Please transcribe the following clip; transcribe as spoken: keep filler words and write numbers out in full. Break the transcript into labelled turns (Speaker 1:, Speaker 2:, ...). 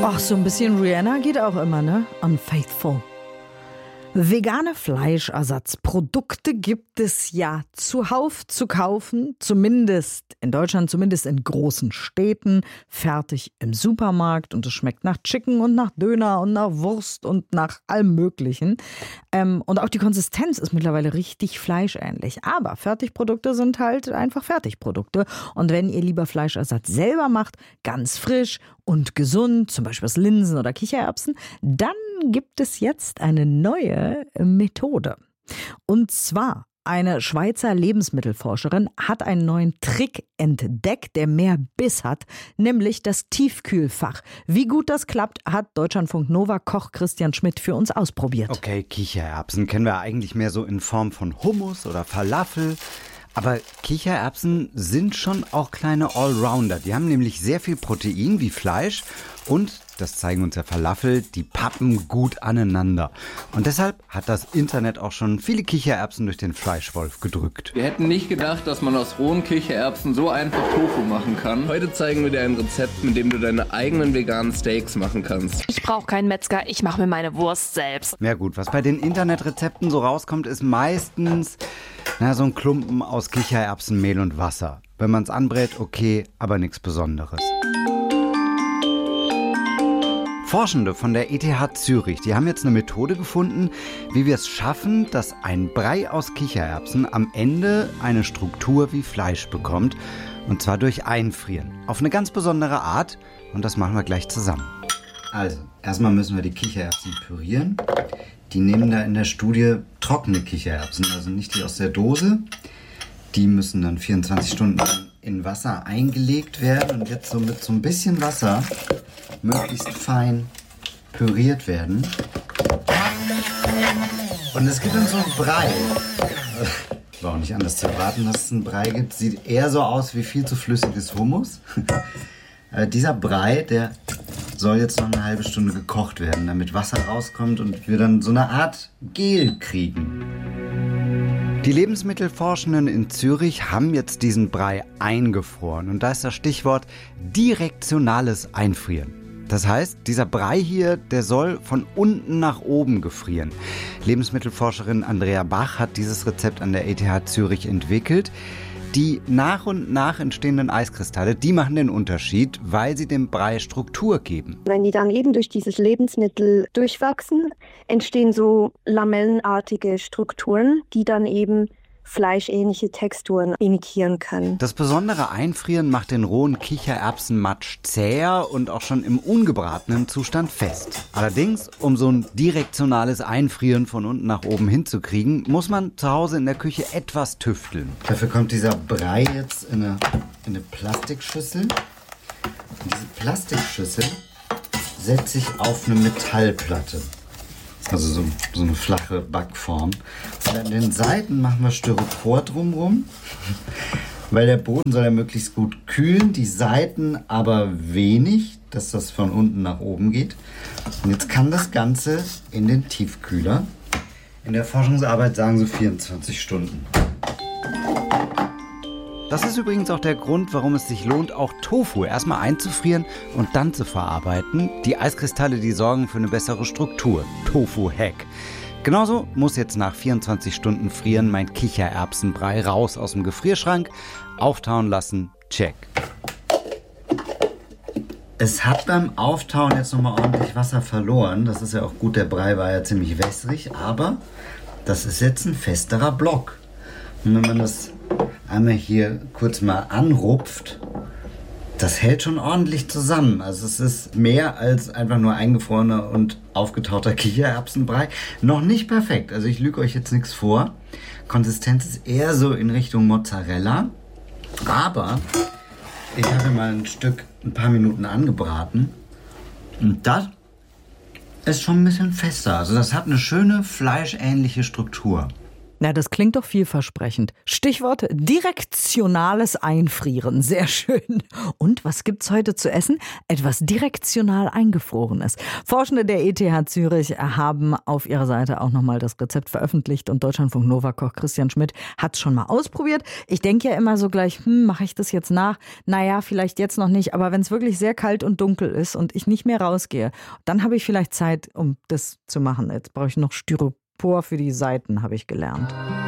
Speaker 1: Ach, so ein bisschen Rihanna geht auch immer, ne? Unfaithful. Vegane Fleischersatzprodukte gibt es ja zuhauf zu kaufen, zumindest in Deutschland, zumindest in großen Städten, fertig im Supermarkt, und es schmeckt nach Chicken und nach Döner und nach Wurst und nach allem Möglichen. Ähm, und auch die Konsistenz ist mittlerweile richtig fleischähnlich. Aber Fertigprodukte sind halt einfach Fertigprodukte. Und wenn ihr lieber Fleischersatz selber macht, ganz frisch und gesund, zum Beispiel aus Linsen oder Kichererbsen, dann gibt es jetzt eine neue Methode. Und zwar, eine Schweizer Lebensmittelforscherin hat einen neuen Trick entdeckt, der mehr Biss hat, nämlich das Tiefkühlfach. Wie gut das klappt, hat Deutschlandfunk Nova Koch Christian Schmidt für uns ausprobiert.
Speaker 2: Okay, Kichererbsen kennen wir eigentlich mehr so in Form von Hummus oder Falafel. Aber Kichererbsen sind schon auch kleine Allrounder. Die haben nämlich sehr viel Protein wie Fleisch und, das zeigen uns ja Falafel, die pappen gut aneinander. Und deshalb hat das Internet auch schon viele Kichererbsen durch den Fleischwolf gedrückt.
Speaker 3: Wir hätten nicht gedacht, dass man aus rohen Kichererbsen so einfach Tofu machen kann. Heute zeigen wir dir ein Rezept, mit dem du deine eigenen veganen Steaks machen kannst.
Speaker 4: Ich brauche keinen Metzger, ich mache mir meine Wurst selbst.
Speaker 2: Ja gut, was bei den Internetrezepten so rauskommt, ist meistens na, so ein Klumpen aus Kichererbsenmehl und Wasser. Wenn man es anbrät, okay, aber nichts Besonderes. Forschende von der E T H Zürich, die haben jetzt eine Methode gefunden, wie wir es schaffen, dass ein Brei aus Kichererbsen am Ende eine Struktur wie Fleisch bekommt. Und zwar durch Einfrieren. Auf eine ganz besondere Art. Und das machen wir gleich zusammen. Also, erstmal müssen wir die Kichererbsen pürieren. Die nehmen da in der Studie trockene Kichererbsen, also nicht die aus der Dose. Die müssen dann vierundzwanzig Stunden in Wasser eingelegt werden und jetzt so mit so ein bisschen Wasser möglichst fein püriert werden. Und es gibt dann so einen Brei. War auch nicht anders zu erwarten, dass es einen Brei gibt. Sieht eher so aus wie viel zu flüssiges Hummus. äh, dieser Brei, der soll jetzt noch eine halbe Stunde gekocht werden, damit Wasser rauskommt und wir dann so eine Art Gel kriegen. Die Lebensmittelforschenden in Zürich haben jetzt diesen Brei eingefroren. Und da ist das Stichwort direktionales Einfrieren. Das heißt, dieser Brei hier, der soll von unten nach oben gefrieren. Lebensmittelforscherin Andrea Bach hat dieses Rezept an der E T H Zürich entwickelt. Die nach und nach entstehenden Eiskristalle, die machen den Unterschied, weil sie dem Brei Struktur geben.
Speaker 5: Wenn die dann eben durch dieses Lebensmittel durchwachsen, entstehen so lamellenartige Strukturen, die dann eben fleischähnliche Texturen imitieren können.
Speaker 2: Das besondere Einfrieren macht den rohen Kichererbsenmatsch zäher und auch schon im ungebratenen Zustand fest. Allerdings, um so ein direktionales Einfrieren von unten nach oben hinzukriegen, muss man zu Hause in der Küche etwas tüfteln.
Speaker 6: Dafür kommt dieser Brei jetzt in eine, in eine Plastikschüssel. Und diese Plastikschüssel setze ich auf eine Metallplatte. Also so, so eine flache Backform. Und an den Seiten machen wir Styropor drumrum, weil der Boden soll ja möglichst gut kühlen, die Seiten aber wenig, dass das von unten nach oben geht. Und jetzt kann das Ganze in den Tiefkühler. In der Forschungsarbeit sagen sie vierundzwanzig Stunden.
Speaker 2: Das ist übrigens auch der Grund, warum es sich lohnt, auch Tofu erstmal einzufrieren und dann zu verarbeiten. Die Eiskristalle, die sorgen für eine bessere Struktur. Tofu-Hack. Genauso muss jetzt nach vierundzwanzig Stunden Frieren mein Kichererbsenbrei raus aus dem Gefrierschrank, auftauen lassen, check.
Speaker 6: Es hat beim Auftauen jetzt nochmal ordentlich Wasser verloren. Das ist ja auch gut, der Brei war ja ziemlich wässrig, aber das ist jetzt ein festerer Block. Und wenn man das einmal hier kurz mal anrupft, das hält schon ordentlich zusammen. Also es ist mehr als einfach nur eingefrorener und aufgetauchter Kichererbsenbrei. Noch nicht perfekt, also ich lüge euch jetzt nichts vor. Konsistenz ist eher so in Richtung Mozzarella. Aber ich habe mal ein Stück ein paar Minuten angebraten und das ist schon ein bisschen fester. Also das hat eine schöne fleischähnliche Struktur.
Speaker 1: Na, das klingt doch vielversprechend. Stichwort direktionales Einfrieren. Sehr schön. Und was gibt's heute zu essen? Etwas direktional Eingefrorenes. Forschende der E T H Zürich haben auf ihrer Seite auch nochmal das Rezept veröffentlicht und Deutschlandfunk Nova-Koch Christian Schmidt hat's schon mal ausprobiert. Ich denke ja immer so gleich, hm, mache ich das jetzt nach? Naja, vielleicht jetzt noch nicht, aber wenn es wirklich sehr kalt und dunkel ist und ich nicht mehr rausgehe, dann habe ich vielleicht Zeit, um das zu machen. Jetzt brauche ich noch Styropor für die Seiten, habe ich gelernt.